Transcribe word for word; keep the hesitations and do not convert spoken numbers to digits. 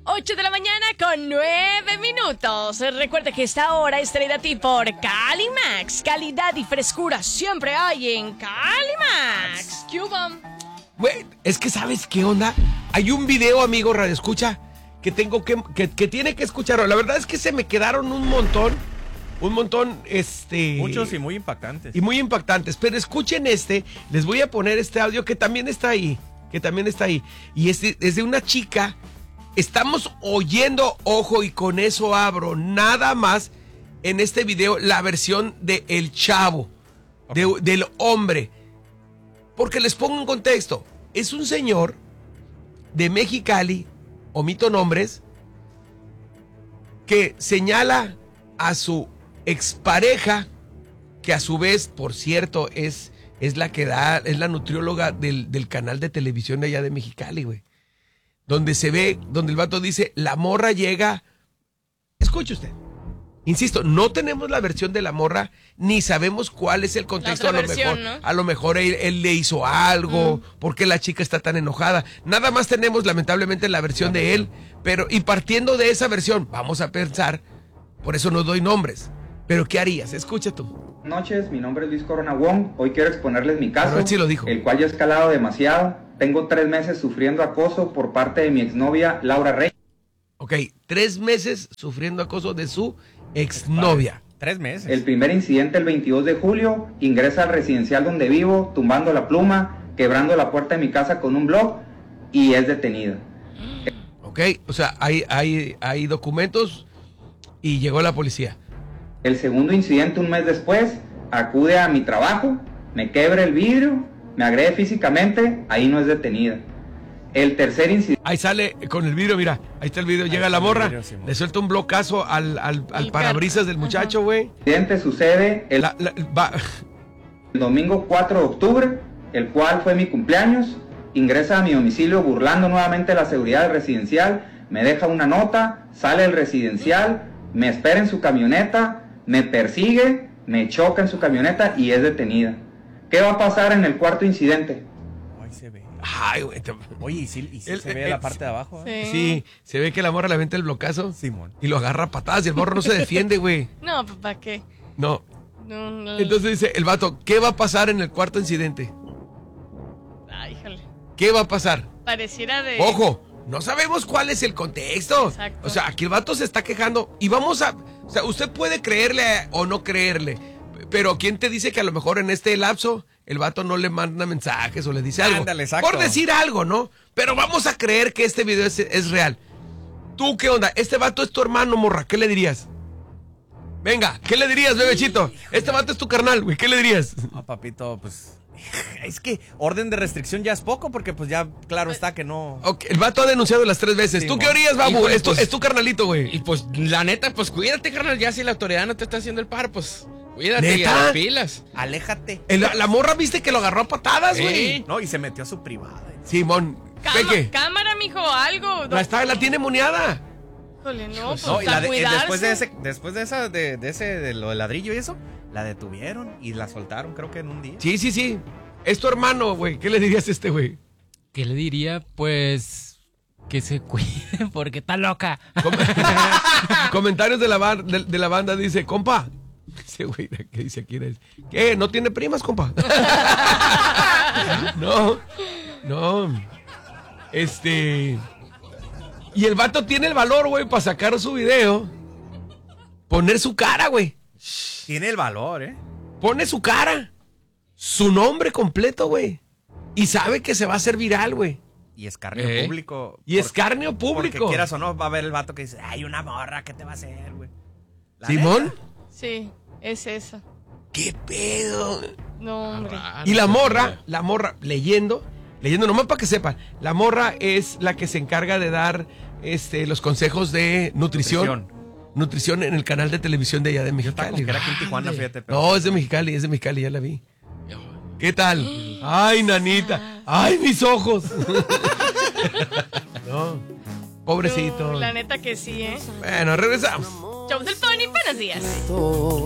ocho de la mañana con nueve minutos. Recuerda que esta hora es traída a ti por Calimax. Calidad y frescura siempre hay en Calimax. Cuba. Güey, es que ¿sabes qué onda? Hay un video, amigo Radio Escucha, que tengo que, que, que tiene que escucharlo. La verdad es que se me quedaron un montón, un montón, este... Muchos y muy impactantes. Y muy impactantes, pero escuchen este, les voy a poner este audio que también está ahí, que también está ahí. Y es de, es de una chica, estamos oyendo, ojo, y con eso abro, nada más en este video la versión de El Chavo, okay. de, del hombre. Porque les pongo en contexto, es un señor de Mexicali, omito nombres, que señala a su expareja, que a su vez, por cierto, es, es la que da, es la nutrióloga del, del canal de televisión de allá de Mexicali, güey. Donde se ve, donde el vato dice, la morra llega, escuche usted. Insisto, no tenemos la versión de la morra, ni sabemos cuál es el contexto. A lo versión, mejor, ¿no? A lo mejor él, él le hizo algo, mm. ¿por qué la chica está tan enojada? Nada más tenemos lamentablemente la versión de él, pero y partiendo de esa versión, vamos a pensar, por eso no doy nombres, pero ¿qué harías? Escucha tú. Buenas noches, mi nombre es Luis Corona Wong, hoy quiero exponerles mi caso, sí lo dijo. El cual ya ha escalado demasiado. Tengo tres meses sufriendo acoso por parte de mi exnovia Laura Rey. Ok, tres meses sufriendo acoso de su exnovia. Tres meses. El primer incidente el veintidós de julio, ingresa al residencial donde vivo, tumbando la pluma, quebrando la puerta de mi casa con un blog y es detenida. Ok, o sea, hay, hay, hay documentos y llegó la policía. El segundo incidente un mes después, acude a mi trabajo, me quebra el vidrio, me agrede físicamente, ahí no es detenida. El tercer incidente... Ahí sale con el vidrio, mira, ahí está el vidrio, ahí llega la morra, vidrio, sí, le suelta un blocazo al, al, al parabrisas del muchacho, güey. El incidente sucede el, la, la, va. el domingo cuatro de octubre, el cual fue mi cumpleaños, ingresa a mi domicilio burlando nuevamente la seguridad del residencial, me deja una nota, sale del residencial, me espera en su camioneta, me persigue, me choca en su camioneta y es detenida. ¿Qué va a pasar en el cuarto incidente? Ahí se ve. Ay, güey. Te... Oye, ¿y sí, y sí el, se ve el, la parte de abajo? ¿Eh? Sí. sí, se ve que la morra le aventa el blocazo. Simón. Y lo agarra a patadas y el morro no se defiende, güey. No, ¿para qué? No. No, no. Entonces dice el vato, ¿qué va a pasar en el cuarto incidente? Ay, híjole. ¿Qué va a pasar? Pareciera de... Ojo, no sabemos cuál es el contexto. Exacto. O sea, aquí el vato se está quejando y vamos a... O sea, usted puede creerle o no creerle, pero ¿quién te dice que a lo mejor en este lapso el vato no le manda mensajes o le dice algo? Ándale, exacto. Por decir algo, ¿no? Pero vamos a creer que este video es, es real. ¿Tú qué onda? Este vato es tu hermano, morra. ¿Qué le dirías? Venga, ¿qué le dirías, bebechito? Este vato es tu carnal, güey. ¿Qué le dirías? No, papito, pues... Es que orden de restricción ya es poco porque pues ya claro está que no... Okay, el vato ha denunciado las tres veces. Sí, ¿tú qué harías, babu? Pues, es, tu, pues, es tu carnalito, güey. Y pues, la neta, pues cuídate, carnal. Ya si la autoridad no te está haciendo el paro, pues... Cuídate. ¿Neta? Y a las pilas. Aléjate. El, la, la morra, ¿viste que lo agarró a patadas, güey? Sí. No, y se metió a su privada. Simón, Cama, Peque. cámara, mijo, algo. La, está, la tiene moneada. Híjole, no, pues No, y a la de, cuidarse. después de ese, después de esa, de, de ese, de lo del ladrillo y eso, la detuvieron y la soltaron, creo que en un día. Sí, sí, sí. Es tu hermano, güey. ¿Qué le dirías a este, güey? ¿Qué le diría? Pues... que se cuide porque está loca. Com Comentarios de la, bar de, de la banda dice, compa. Ese güey, ¿qué dice aquí? ¿Qué? ¿No tiene primas, compa? No, no. Este... Y el vato tiene el valor, güey, para sacar su video. Poner su cara, güey. Tiene el valor, ¿eh? Pone su cara. Su nombre completo, güey. Y sabe que se va a hacer viral, güey. Y escarnio ¿Eh? público. Y escarnio público. Porque quieras o no, va a haber el vato que dice, ay, una morra, ¿qué te va a hacer, güey? ¿Simón? Neta. Sí, es esa. ¿Qué pedo? No, hombre. Y la morra, la morra, leyendo, leyendo nomás para que sepan, la morra es la que se encarga de dar este, los consejos de nutrición. Nutrición. Nutrición en el canal de televisión de allá de Mexicali. Yo era aquí en Tijuana, fíjate. Pero... No, es de Mexicali, es de Mexicali, ya la vi. ¿Qué tal? Ay, nanita. Ay, mis ojos. No, pobrecito. No, la neta que sí, ¿eh? Bueno, regresamos. Show del Pony, buenos días.